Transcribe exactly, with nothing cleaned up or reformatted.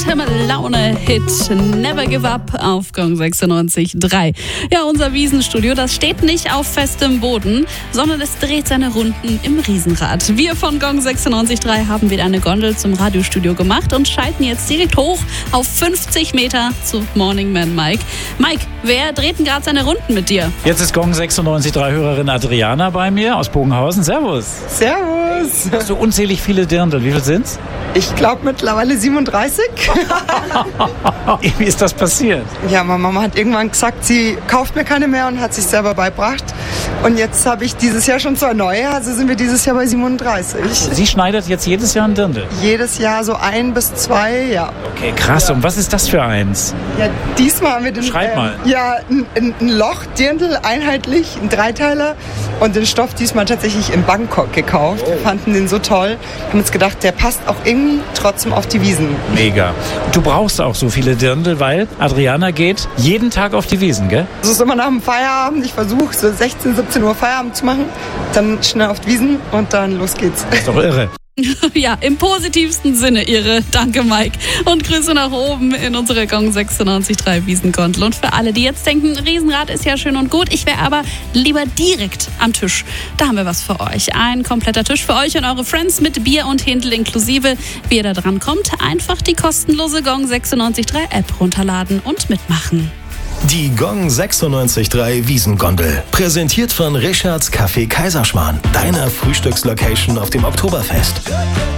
Laune-Hit Never Give Up auf Gong sechsundneunzig Komma drei. Ja, unser Wiesenstudio, das steht nicht auf festem Boden, sondern es dreht seine Runden im Riesenrad. Wir von Gong sechsundneunzig Komma drei haben wieder eine Gondel zum Radiostudio gemacht und schalten jetzt direkt hoch auf fünfzig Meter zu Morning Man Mike. Mike, wer dreht denn gerade seine Runden mit dir? Jetzt ist Gong sechsundneunzig Komma drei Hörerin Adriana bei mir aus Bogenhausen. Servus. Servus. Hast du unzählig viele Dirndl? Wie viel sind's? Ich glaube mittlerweile siebenunddreißig. Wie ist das passiert? Ja, meine Mama hat irgendwann gesagt, sie kauft mir keine mehr und hat sich selber beigebracht. Und jetzt habe ich dieses Jahr schon zwei neue, also sind wir dieses Jahr bei siebenunddreißig. Sie schneidet jetzt jedes Jahr ein Dirndl? Jedes Jahr so ein bis zwei, ja. Okay, krass. Und was ist das für eins? Ja, diesmal haben wir den... Schreib mal. Ähm, ja, ein, ein, ein Loch, Dirndl, einheitlich, ein Dreiteiler. Und den Stoff diesmal tatsächlich in Bangkok gekauft. Wir fanden den so toll, haben uns gedacht, der passt auch irgendwie trotzdem auf die Wiesen. Mega. Und du brauchst auch so viele Dirndl, weil Adriana geht jeden Tag auf die Wiesen, gell? Das ist immer nach dem Feierabend. Ich versuche so sechzehn, siebzehn Uhr Feierabend zu machen, dann schnell auf die Wiesen und dann los geht's. Das ist doch irre. Ja, im positivsten Sinne irre. Danke, Mike. Und Grüße nach oben in unsere Gong sechsundneunzig Komma drei Wiesengondel. Und für alle, die jetzt denken, Riesenrad ist ja schön und gut, ich wäre aber lieber direkt am Tisch. Da haben wir was für euch. Ein kompletter Tisch für euch und eure Friends mit Bier und Händel inklusive. Wie ihr da dran kommt, einfach die kostenlose Gong sechsundneunzig Komma drei App runterladen und mitmachen. Die Gong sechsundneunzig Komma drei Wiesengondel. Präsentiert von Richards Café Kaiserschmarrn. Deiner Frühstückslocation auf dem Oktoberfest.